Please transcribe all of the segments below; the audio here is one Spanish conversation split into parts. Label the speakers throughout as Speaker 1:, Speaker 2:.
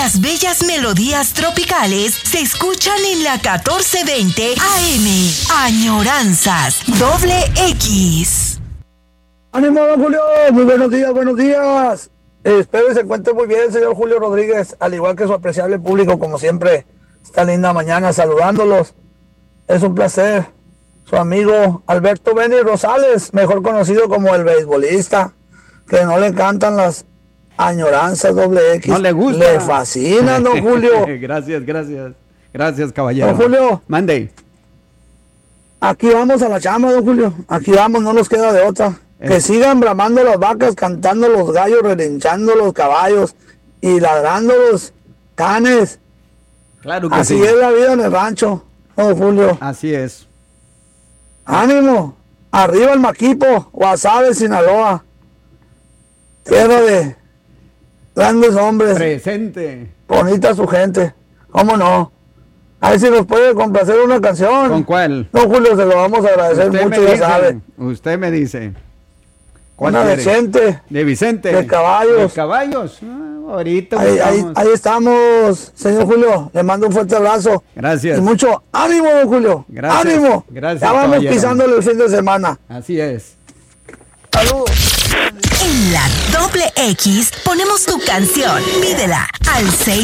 Speaker 1: Las bellas melodías tropicales se escuchan en la 1420 AM. Añoranzas X.
Speaker 2: ¡Ánimo, don Julio! Muy buenos días, buenos días. Espero que se encuentre muy bien, señor Julio Rodríguez, al igual que su apreciable público, como siempre, esta linda mañana saludándolos. Es un placer. Su amigo Alberto Benny Rosales, mejor conocido como el beisbolista, que no le encantan las añoranzas X.
Speaker 3: No le gusta.
Speaker 2: Le fascina, don Julio.
Speaker 3: Gracias, caballero.
Speaker 2: Don Julio.
Speaker 3: Mande.
Speaker 2: Aquí vamos a la chamba, don Julio. Aquí vamos, no nos queda de otra. Que sigan bramando las vacas, cantando los gallos, relinchando los caballos y ladrando los canes.
Speaker 3: Claro que
Speaker 2: Así
Speaker 3: sí.
Speaker 2: es la vida en el rancho, don Julio.
Speaker 3: Así es.
Speaker 2: ¡Ánimo! Arriba el Maquipo, Guasave, Sinaloa. Tierra de grandes hombres.
Speaker 3: Presente.
Speaker 2: Bonita su gente. ¿Cómo no? A ver si nos puede complacer una canción.
Speaker 3: ¿Con cuál?
Speaker 2: Don Julio, se lo vamos a agradecer mucho, ya sabe.
Speaker 3: Usted me dice.
Speaker 2: Una de Vicente.
Speaker 3: De Vicente.
Speaker 2: De caballos.
Speaker 3: De caballos. Ahorita.
Speaker 2: Ahí estamos, señor Julio. Le mando un fuerte abrazo.
Speaker 3: Gracias.
Speaker 2: Y mucho ánimo, don Julio.
Speaker 3: Gracias.
Speaker 2: Ánimo.
Speaker 3: Gracias.
Speaker 2: Ya vamos
Speaker 3: caballero.
Speaker 2: pisándole el fin de semana.
Speaker 3: Así es.
Speaker 2: Saludos.
Speaker 1: En la X ponemos tu canción. Pídela al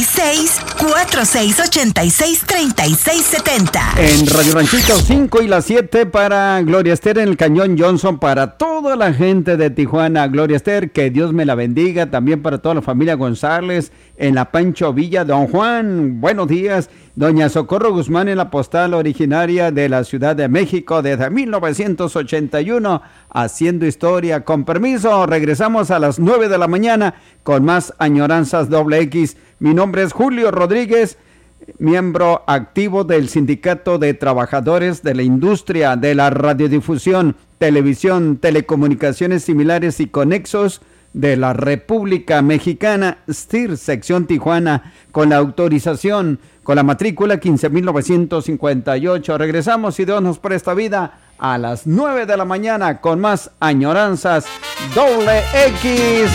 Speaker 1: 66-4686-3670.
Speaker 3: En Radio Ranchito 5 y las 7 para Gloria Esther en el Cañón Johnson, para toda la gente de Tijuana. Gloria Esther, que Dios me la bendiga. También para toda la familia González en la Pancho Villa. Don Juan, buenos días. Doña Socorro Guzmán en la postal originaria de la Ciudad de México desde 1981, haciendo historia. Con permiso, regresamos a las 9 de la mañana con más Añoranzas X. Mi nombre es Julio Rodríguez, miembro activo del Sindicato de Trabajadores de la Industria de la Radiodifusión, Televisión, Telecomunicaciones Similares y Conexos de la República Mexicana, STIR, sección Tijuana, con la autorización, con la matrícula 15.958. Regresamos, si Dios nos presta vida, a las 9 de la mañana con más Añoranzas X.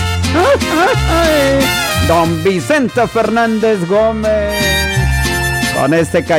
Speaker 3: Don Vicente Fernández Gómez, con este